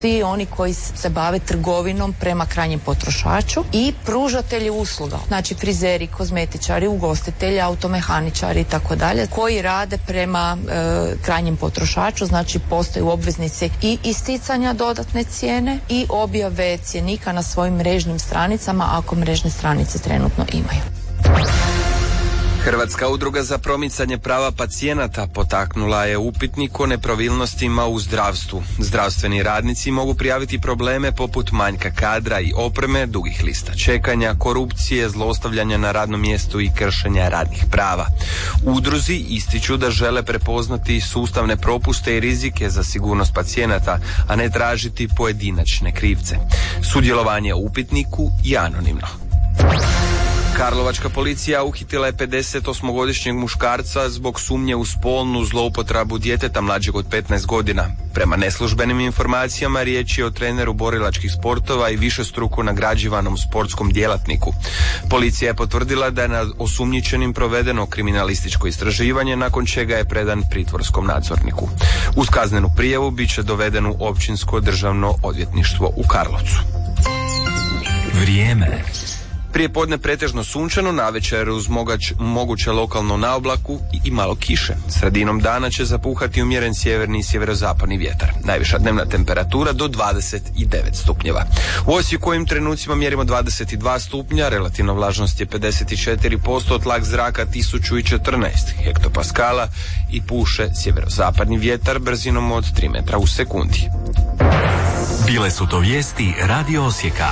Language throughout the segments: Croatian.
i oni koji se bave trgovinom prema krajnjem potrošaču i pružatelji usluga, znači frizeri, kozmetičari, ugostitelji, automehaničari i tako dalje, koji rade prema krajnjem potrošaču, znači postaju obveznici i isticanja dodatne cijene i objave cjenika na svojim mrežnim stranicama ako mrežne stranice trenutno imaju. Hrvatska udruga za promicanje prava pacijenata potaknula je upitnik o nepravilnostima u zdravstvu. Zdravstveni radnici mogu prijaviti probleme poput manjka kadra i opreme, dugih lista čekanja, korupcije, zlostavljanja na radnom mjestu i kršenja radnih prava. Udruzi ističu da žele prepoznati sustavne propuste i rizike za sigurnost pacijenata, a ne tražiti pojedinačne krivce. Sudjelovanje u upitniku je anonimno. Karlovačka policija uhitila je 58-godišnjeg muškarca zbog sumnje u spolnu zloupotrebu djeteta mlađeg od 15 godina. Prema neslužbenim informacijama riječ je o treneru borilačkih sportova i višestruko nagrađivanom sportskom djelatniku. Policija je potvrdila da je nad osumnjičenim provedeno kriminalističko istraživanje, nakon čega je predan pritvorskom nadzorniku. Uz kaznenu prijavu bit će doveden u Općinsko državno odvjetništvo u Karlovcu. Vrijeme. Prije podne pretežno sunčano, navečer uz moguće lokalno naoblaku i malo kiše. Sredinom dana će zapuhati umjeren sjeverni i sjeverozapadni vjetar. Najviša dnevna temperatura do 29 stupnjeva. U Osijeku ovim trenucima mjerimo 22 stupnja, relativna vlažnost je 54%, tlak zraka 1014 hektopaskala i puše sjeverozapadni vjetar brzinom od 3 metra u sekundi. Bile su to vijesti Radio Osijeka.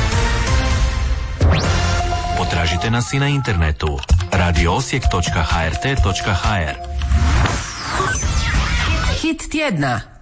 Potražite nas i na internetu radioosijek.hrt.hr. Hit tjedna.